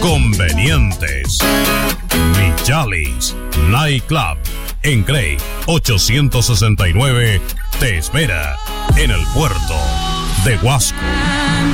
convenientes. Michalis Nightclub en Cray 869 te espera en el puerto de Huasco.